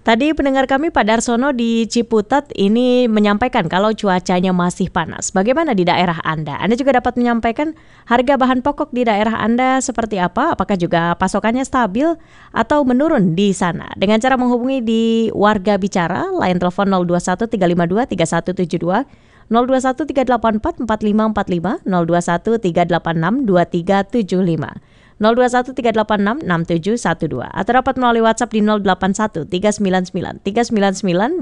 Tadi pendengar kami Pak Darsono di Ciputat ini menyampaikan kalau cuacanya masih panas. Bagaimana di daerah Anda? Anda juga dapat menyampaikan harga bahan pokok di daerah Anda seperti apa? Apakah juga pasokannya stabil atau menurun di sana? Dengan cara menghubungi di Warga Bicara, line telepon 021 352 3172, 021 384 4545, 021 386 2375. 021 386 6712 atau dapat melalui WhatsApp di 081 399 399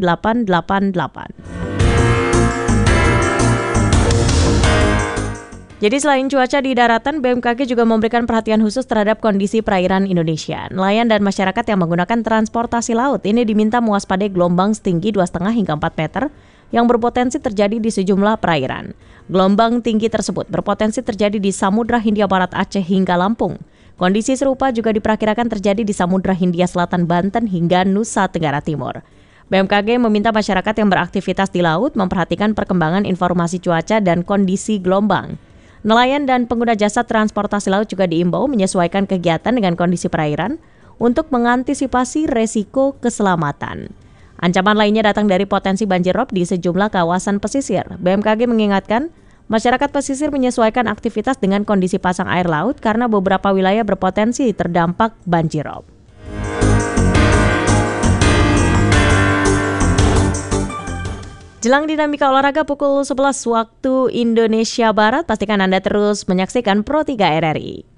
888. Jadi selain cuaca di daratan, BMKG juga memberikan perhatian khusus terhadap kondisi perairan Indonesia. Nelayan dan masyarakat yang menggunakan transportasi laut ini diminta mewaspadai gelombang setinggi 2,5 hingga 4 meter yang berpotensi terjadi di sejumlah perairan. Gelombang tinggi tersebut berpotensi terjadi di Samudra Hindia Barat Aceh hingga Lampung. Kondisi serupa juga diperkirakan terjadi di Samudra Hindia Selatan Banten hingga Nusa Tenggara Timur. BMKG meminta masyarakat yang beraktivitas di laut memperhatikan perkembangan informasi cuaca dan kondisi gelombang. Nelayan dan pengguna jasa transportasi laut juga diimbau menyesuaikan kegiatan dengan kondisi perairan untuk mengantisipasi resiko keselamatan. Ancaman lainnya datang dari potensi banjir rob di sejumlah kawasan pesisir. BMKG mengingatkan, masyarakat pesisir menyesuaikan aktivitas dengan kondisi pasang air laut karena beberapa wilayah berpotensi terdampak banjir rob. Jelang dinamika olahraga pukul 11 waktu Indonesia Barat, pastikan Anda terus menyaksikan Pro 3 RRI.